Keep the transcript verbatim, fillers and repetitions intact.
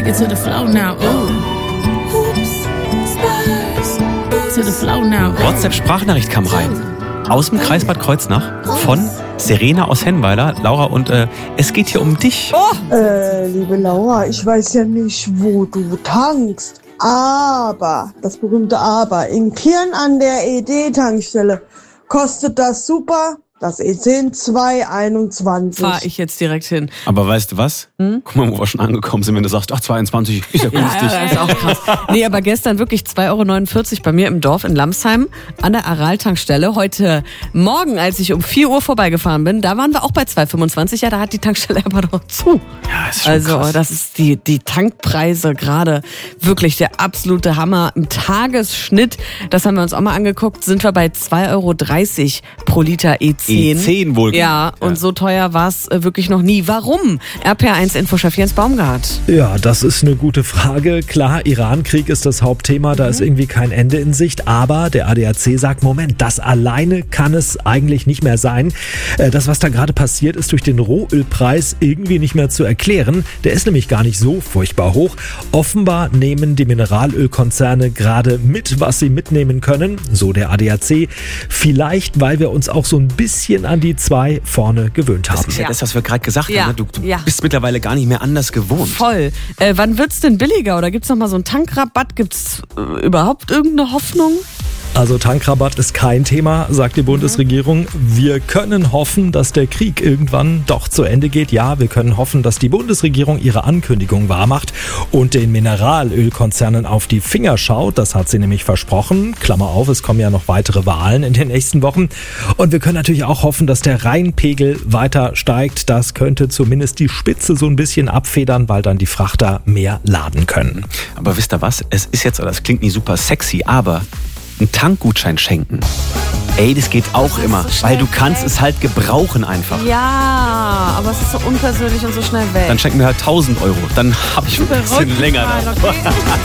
Take it to the flow now. Ooh. Oops. Spurs. To the flow now. WhatsApp-Sprachnachricht kam rein. Aus dem Kreis Bad Kreuznach von Serena aus Hennweiler. Laura, und äh, es geht hier um dich. Oh. Äh, liebe Laura, ich weiß ja nicht, wo du tankst. Aber, das berühmte Aber, in Kirn an der E D-Tankstelle kostet das super. Das E zehn zwei einundzwanzig. Fahr ich jetzt direkt hin. Aber weißt du was? Hm? Guck mal, wo wir schon angekommen sind, wenn du sagst, ach, zweiundzwanzig ist ja günstig. Ja, ja, das ist auch krass. Nee, aber gestern wirklich zwei Euro neunundvierzig bei mir im Dorf in Lamsheim an der Aral-Tankstelle. Heute Morgen, als ich um vier Uhr vorbeigefahren bin, da waren wir auch bei zwei Euro fünfundzwanzig. Ja, da hat die Tankstelle aber noch zu. Ja, ist schon Also, krass. das ist die, die Tankpreise gerade wirklich der absolute Hammer. Im Tagesschnitt, das haben wir uns auch mal angeguckt, sind wir bei zwei Euro dreißig pro Liter E zehn. E zehn wohl. Ja, und ja. so teuer war es wirklich noch nie. Warum? R P R eins Infochef Jens Baumgart. Ja, das ist eine gute Frage. Klar, Iran-Krieg ist das Hauptthema, da ist irgendwie kein Ende in Sicht. Aber der A D A C sagt, Moment, das alleine kann es eigentlich nicht mehr sein. Das, was da gerade passiert, ist durch den Rohölpreis irgendwie nicht mehr zu erklären. Der ist nämlich gar nicht so furchtbar hoch. Offenbar nehmen die Mineralölkonzerne gerade mit, was sie mitnehmen können, so der A D A C. Vielleicht, weil wir uns auch so ein bisschen an die zwei vorne gewöhnt haben. Das ist ja, ja das, was wir gerade gesagt ja. haben. Du, du ja. bist mittlerweile gar nicht mehr anders gewohnt. Voll. Äh, wann wird's denn billiger? Oder gibt's noch mal so einen Tankrabatt? Gibt's äh, überhaupt irgendeine Hoffnung? Also Tankrabatt ist kein Thema, sagt die Bundesregierung. Wir können hoffen, dass der Krieg irgendwann doch zu Ende geht. Ja, wir können hoffen, dass die Bundesregierung ihre Ankündigung wahrmacht und den Mineralölkonzernen auf die Finger schaut. Das hat sie nämlich versprochen. Klammer auf, es kommen ja noch weitere Wahlen in den nächsten Wochen. Und wir können natürlich auch hoffen, dass der Rheinpegel weiter steigt. Das könnte zumindest die Spitze so ein bisschen abfedern, weil dann die Frachter mehr laden können. Aber wisst ihr was? Es ist jetzt, das klingt nicht super sexy, aber einen Tankgutschein schenken. Ey, das geht auch das immer, so weil du kannst weg. Es halt gebrauchen einfach. Ja, aber es ist so unpersönlich und so schnell weg. Dann schenken wir halt tausend Euro. Dann habe ich ein bisschen länger.